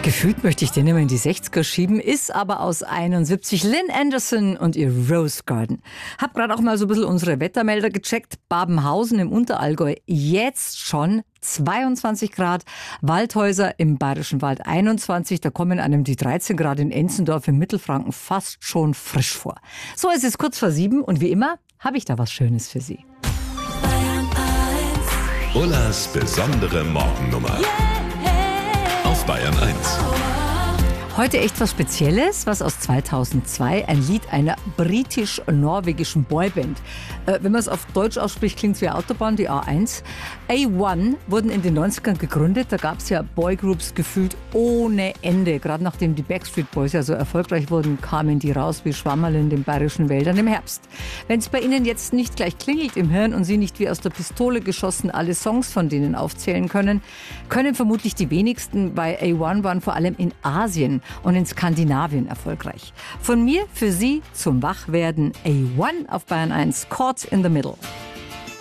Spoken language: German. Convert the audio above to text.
Gefühlt möchte ich den immer in die 60er schieben, ist aber aus 71. Lynn Anderson und ihr Rose Garden. Hab gerade auch mal so ein bisschen unsere Wettermelder gecheckt. Babenhausen im Unterallgäu jetzt schon 22 Grad. Waldhäuser im Bayerischen Wald 21. Da kommen einem die 13 Grad in Enzendorf im Mittelfranken fast schon frisch vor. So, es ist kurz vor 7 und wie immer habe ich da was Schönes für Sie. Ullas besondere Morgennummer. Auf Bayern 1. Heute echt was Spezielles, was aus 2002, ein Lied einer britisch-norwegischen Boyband. Wenn man es auf Deutsch ausspricht, klingt es wie Autobahn, die A1. A1 wurden in den 90ern gegründet, da gab es ja Boygroups gefühlt ohne Ende. Gerade nachdem die Backstreet Boys ja so erfolgreich wurden, kamen die raus wie Schwammerl in den bayerischen Wäldern im Herbst. Wenn es bei Ihnen jetzt nicht gleich klingelt im Hirn und Sie nicht wie aus der Pistole geschossen alle Songs von denen aufzählen können vermutlich die wenigsten, weil A1 waren vor allem in Asien und in Skandinavien erfolgreich. Von mir für Sie zum Wachwerden A1 auf Bayern 1, Caught in the Middle.